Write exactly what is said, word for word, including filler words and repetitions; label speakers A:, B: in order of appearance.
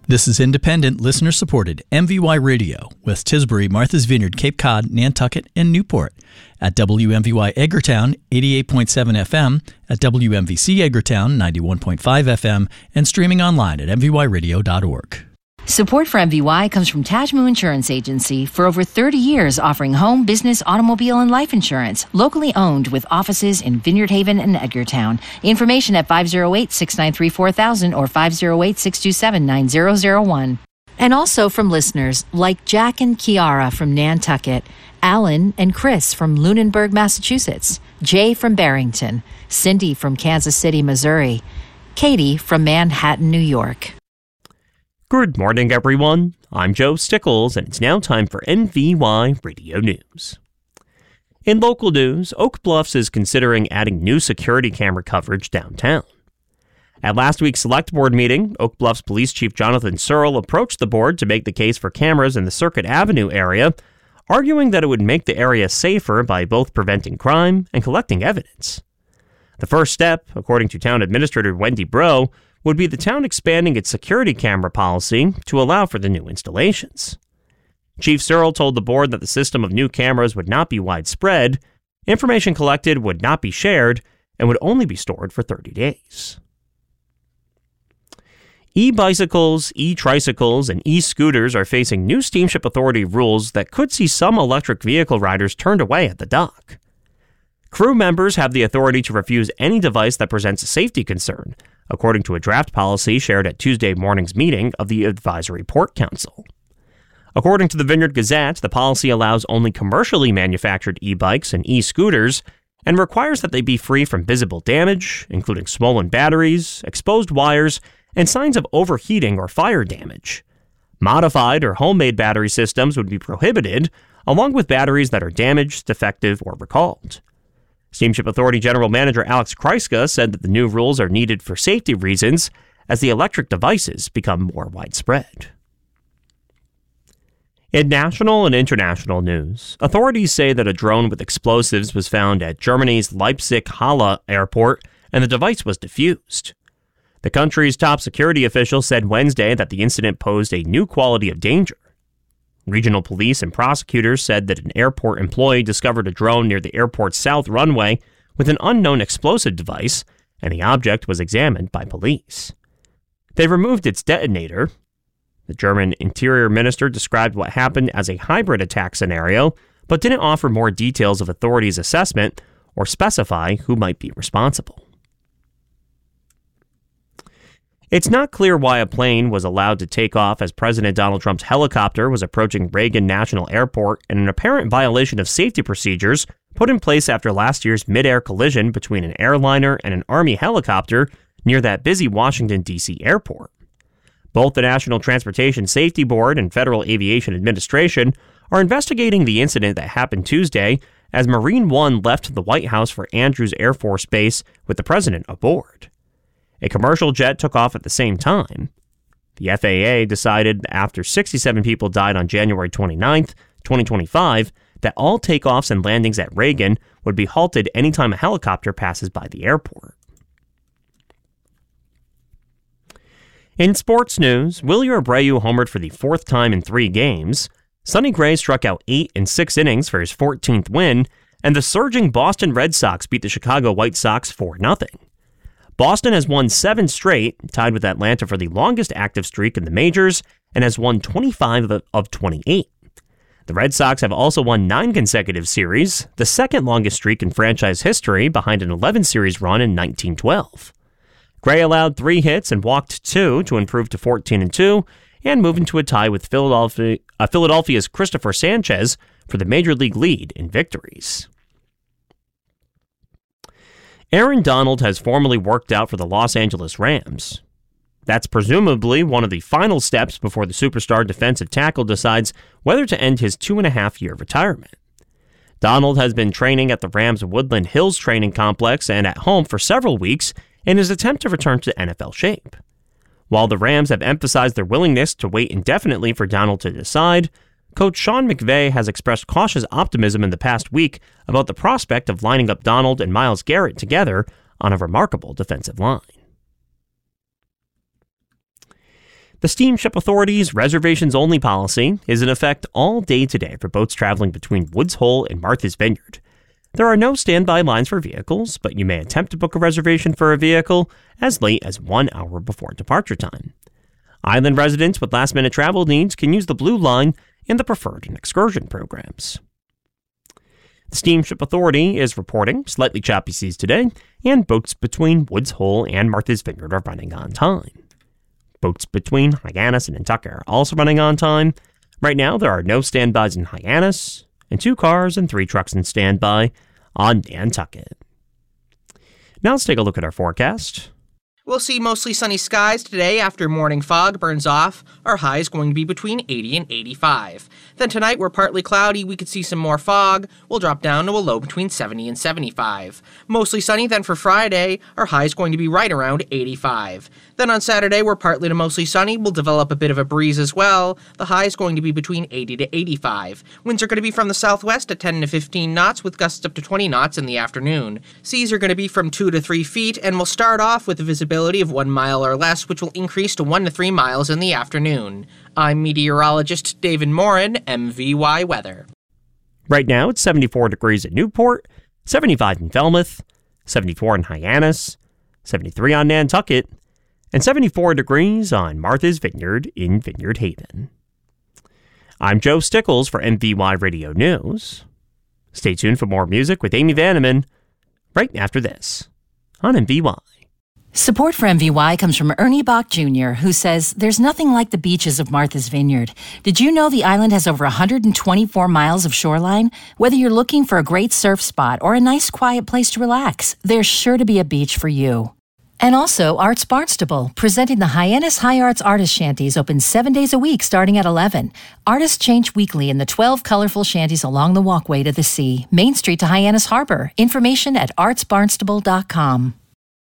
A: This is independent, listener-supported M V Y Radio, West Tisbury, Martha's Vineyard, Cape Cod, Nantucket, and Newport. At W M V Y Edgartown, eighty-eight point seven F M, at W M V C Edgartown, ninety-one point five F M, and streaming online at m v y radio dot org.
B: Support for M V Y comes from Tajmu Insurance Agency, for over thirty years offering home, business, automobile, and life insurance, locally owned with offices in Vineyard Haven and Edgartown. Information at five oh eight, six nine three, four thousand or five oh eight, six two seven, nine zero zero one. And also from listeners like Jack and Kiara from Nantucket, Alan and Chris from Lunenburg, Massachusetts, Jay from Barrington, Cindy from Kansas City, Missouri, Katie from Manhattan, New York.
C: Good morning, everyone. I'm Joe Stickles, and it's now time for M V Y Radio News. In local news, Oak Bluffs is considering adding new security camera coverage downtown. At last week's Select Board meeting, Oak Bluffs Police Chief Jonathan Searle approached the board to make the case for cameras in the Circuit Avenue area, arguing that it would make the area safer by both preventing crime and collecting evidence. The first step, according to Town Administrator Wendy Bro, would be the town expanding its security camera policy to allow for the new installations. Chief Searle told the board that the system of new cameras would not be widespread, information collected would not be shared, and would only be stored for thirty days. E-bicycles, e-tricycles, and e-scooters are facing new Steamship Authority rules that could see some electric vehicle riders turned away at the dock. Crew members have the authority to refuse any device that presents a safety concern, according to a draft policy shared at Tuesday morning's meeting of the Advisory Port Council. According to the Vineyard Gazette, the policy allows only commercially manufactured e-bikes and e-scooters and requires that they be free from visible damage, including swollen batteries, exposed wires, and signs of overheating or fire damage. Modified or homemade battery systems would be prohibited, along with batteries that are damaged, defective, or recalled. Steamship Authority General Manager Alex Kryska said that the new rules are needed for safety reasons as the electric devices become more widespread. In national and international news, authorities say that a drone with explosives was found at Germany's Leipzig-Halle airport and the device was defused. The country's top security official said Wednesday that the incident posed a new quality of danger. Regional police and prosecutors said that an airport employee discovered a drone near the airport's south runway with an unknown explosive device, and the object was examined by police. They removed its detonator. The German Interior Minister described what happened as a hybrid attack scenario, but didn't offer more details of authorities' assessment or specify who might be responsible. It's not clear why a plane was allowed to take off as President Donald Trump's helicopter was approaching Reagan National Airport in an apparent violation of safety procedures put in place after last year's mid-air collision between an airliner and an Army helicopter near that busy Washington, D C airport. Both the National Transportation Safety Board and Federal Aviation Administration are investigating the incident that happened Tuesday as Marine One left the White House for Andrews Air Force Base with the president aboard. A commercial jet took off at the same time. The F A A decided after sixty-seven people died on January twenty-ninth, twenty twenty-five, that all takeoffs and landings at Reagan would be halted anytime a helicopter passes by the airport. In sports news, Wilyer Abreu homered for the fourth time in three games, Sonny Gray struck out eight in six innings for his fourteenth win, and the surging Boston Red Sox beat the Chicago White Sox four nothing. Boston has won seven straight, tied with Atlanta for the longest active streak in the majors, and has won twenty-five of twenty-eight. The Red Sox have also won nine consecutive series, the second longest streak in franchise history behind an eleven-series run in nineteen twelve. Gray allowed three hits and walked two to improve to fourteen and two, and move into a tie with Philadelphia, uh, Philadelphia's Christopher Sanchez for the Major League lead in victories. Aaron Donald has formally worked out for the Los Angeles Rams. That's presumably one of the final steps before the superstar defensive tackle decides whether to end his two-and-a-half-year retirement. Donald has been training at the Rams' Woodland Hills training complex and at home for several weeks in his attempt to return to N F L shape. While the Rams have emphasized their willingness to wait indefinitely for Donald to decide, Coach Sean McVay has expressed cautious optimism in the past week about the prospect of lining up Donald and Myles Garrett together on a remarkable defensive line. The Steamship Authority's reservations-only policy is in effect all day today for boats traveling between Woods Hole and Martha's Vineyard. There are no standby lines for vehicles, but you may attempt to book a reservation for a vehicle as late as one hour before departure time. Island residents with last-minute travel needs can use the Blue Line and the Preferred and Excursion programs. The Steamship Authority is reporting slightly choppy seas today, and boats between Woods Hole and Martha's Vineyard are running on time. Boats between Hyannis and Nantucket are also running on time. Right now, there are no standbys in Hyannis, and two cars and three trucks in standby on Nantucket. Now let's take a look at our forecast.
D: We'll see mostly sunny skies today after morning fog burns off. Our high is going to be between eighty and eighty-five. Then tonight we're partly cloudy, we could see some more fog. We'll drop down to a low between seventy and seventy-five. Mostly sunny then for Friday. Our high is going to be right around eighty-five. Then on Saturday we're partly to mostly sunny. We'll develop a bit of a breeze as well. The high is going to be between eighty to eighty-five. Winds are going to be from the southwest at ten to fifteen knots with gusts up to twenty knots in the afternoon. Seas are going to be from two to three feet and we'll start off with a visibility of one mile or less, which will increase to one to three miles in the afternoon. I'm meteorologist David Morin, M V Y Weather.
C: Right now, it's seventy-four degrees at Newport, seventy-five in Falmouth, seventy-four in Hyannis, seventy-three on Nantucket, and seventy-four degrees on Martha's Vineyard in Vineyard Haven. I'm Joe Stickles for M V Y Radio News. Stay tuned for more music with Amy Vanneman right after this on M V Y.
B: Support for M V Y comes from Ernie Bach Junior, who says, "There's nothing like the beaches of Martha's Vineyard. Did you know the island has over one hundred twenty-four miles of shoreline? Whether you're looking for a great surf spot or a nice quiet place to relax, there's sure to be a beach for you." And also, Arts Barnstable, presenting the Hyannis High Arts Artist Shanties, open seven days a week starting at eleven. Artists change weekly in the twelve colorful shanties along the walkway to the sea, Main Street to Hyannis Harbor. Information at arts barnstable dot com.